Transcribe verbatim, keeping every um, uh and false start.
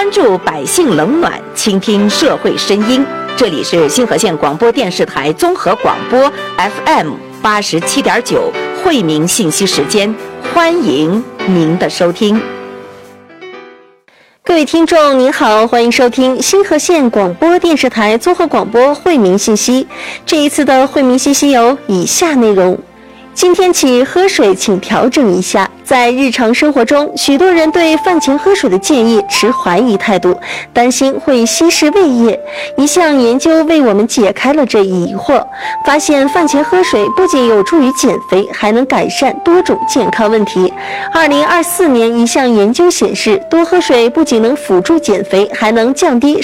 关注百姓冷暖，倾听社会声音。这里是星河县广播电视台综合广播 F M 八十七点九惠民信息时间，欢迎您的收听。 各位听众您好，欢迎收听星河县广播电视台综合广播惠民信息。这一次的惠民信息有以下内容：今天起喝水请调整一下。在日常生活中，许多人对饭前喝水的建议持怀疑态度，担心会稀释胃液。一项研究为我们解开了这一疑惑，发现饭前喝水不仅有助于减肥，还能改善多种健康问题。二零二四年一项研究显示，多喝水不仅能辅助减肥，还能降低